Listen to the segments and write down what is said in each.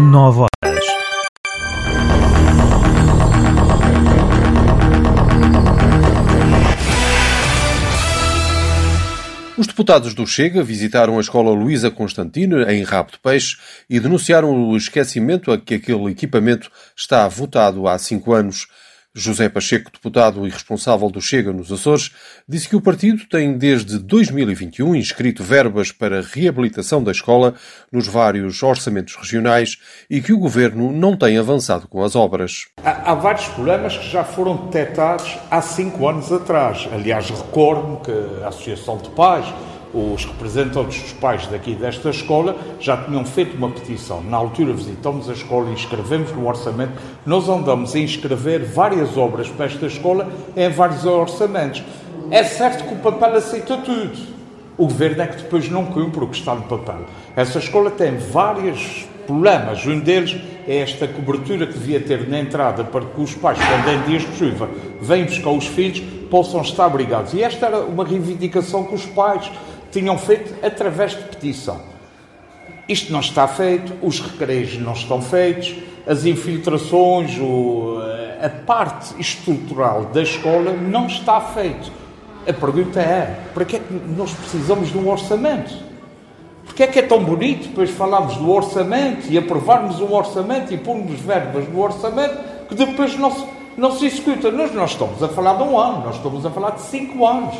9 horas. Os deputados do Chega visitaram a escola Luísa Constantino, em Rabo de Peixe, e denunciaram o esquecimento a que aquele equipamento está votado há 5 anos. José Pacheco, deputado e responsável do Chega nos Açores, disse que o partido tem desde 2021 inscrito verbas para a reabilitação da escola nos vários orçamentos regionais e que o governo não tem avançado com as obras. Há vários problemas que já foram detectados há 5 anos atrás. Aliás, recordo-me que a Associação de Pais, os representantes dos pais daqui desta escola já tinham feito uma petição. Na altura visitamos a escola e inscrevemos no orçamento. Nós andamos a inscrever várias obras para esta escola em vários orçamentos. É certo que o papel aceita tudo. O governo é que depois não cumpre o que está no papel. Essa escola tem vários problemas. Um deles é esta cobertura que devia ter na entrada para que os pais, quando em dias de chuva venham buscar os filhos, possam estar abrigados. E esta era uma reivindicação que os pais tinham feito através de petição. Isto não está feito, os recreios não estão feitos, as infiltrações, a parte estrutural da escola não está feito. A pergunta é, para que é que nós precisamos de um orçamento? Porque é que é tão bonito depois falarmos do orçamento e aprovarmos um orçamento e pormos verbas no orçamento que depois não se executa? Nós não estamos a falar de 1 ano, nós estamos a falar de 5 anos.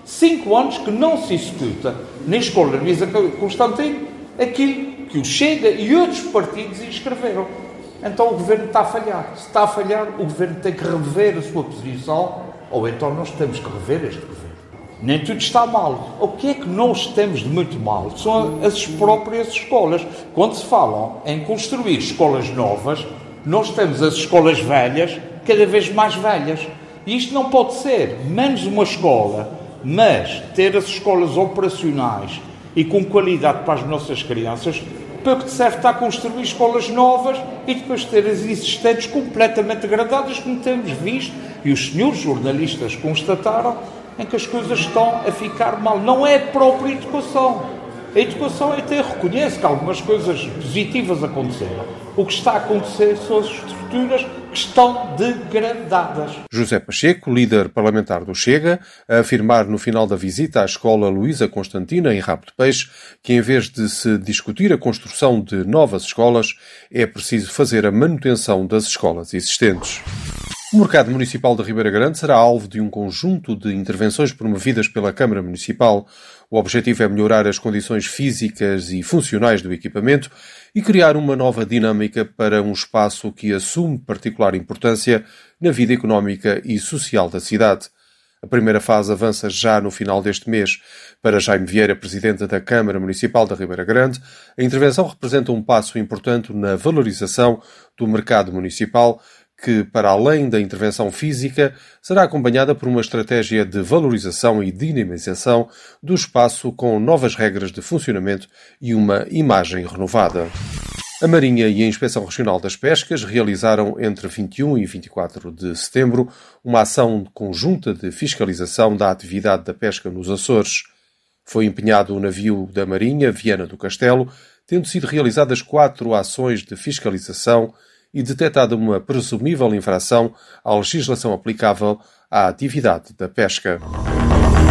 5 anos que não se executa na escola Luísa Constantino aquilo que o Chega e outros partidos inscreveram. Então o governo está a falhar. Se está a falhar, o governo tem que rever a sua posição, ou então nós temos que rever este governo. Nem tudo está mal. O que é que nós temos de muito mal? São as próprias escolas. Quando se falam em construir escolas novas, nós temos as escolas velhas cada vez mais velhas. E isto não pode ser menos uma escola, mas ter as escolas operacionais e com qualidade para as nossas crianças, para que serve está a construir escolas novas e depois ter as existentes completamente degradadas, como temos visto, e os senhores jornalistas constataram, em que as coisas estão a ficar mal. Não é a própria educação. A educação até reconhece que algumas coisas positivas aconteceram. O que está a acontecer são as estruturas que estão degradadas. José Pacheco, líder parlamentar do Chega, a afirmar no final da visita à escola Luísa Constantino, em Rabo de Peixe, que em vez de se discutir a construção de novas escolas, é preciso fazer a manutenção das escolas existentes. O Mercado Municipal de Ribeira Grande será alvo de um conjunto de intervenções promovidas pela Câmara Municipal. O objetivo é melhorar as condições físicas e funcionais do equipamento e criar uma nova dinâmica para um espaço que assume particular importância na vida económica e social da cidade. A primeira fase avança já no final deste mês. Para Jaime Vieira, presidente da Câmara Municipal da Ribeira Grande, a intervenção representa um passo importante na valorização do mercado municipal, que, para além da intervenção física, será acompanhada por uma estratégia de valorização e dinamização do espaço com novas regras de funcionamento e uma imagem renovada. A Marinha e a Inspeção Regional das Pescas realizaram entre 21 e 24 de setembro uma ação conjunta de fiscalização da atividade da pesca nos Açores. Foi empenhado o navio da Marinha, Viana do Castelo, tendo sido realizadas 4 ações de fiscalização e detectada uma presumível infração à legislação aplicável à atividade da pesca.